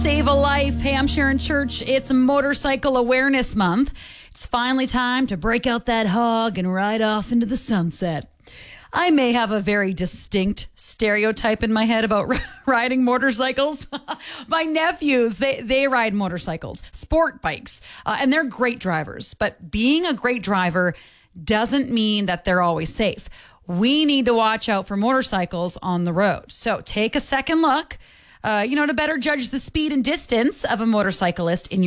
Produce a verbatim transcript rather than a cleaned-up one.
Save a life. Hey, I'm Sharon Church. It's Motorcycle Awareness Month. It's finally time to break out that hog and ride off into the sunset. I may have a very distinct stereotype in my head about riding motorcycles. My nephews, they, they ride motorcycles, sport bikes, uh, and they're great drivers. But being a great driver doesn't mean that they're always safe. We need to watch out for motorcycles on the road. So take a second look, uh, you know, to better judge the speed and distance of a motorcyclist in your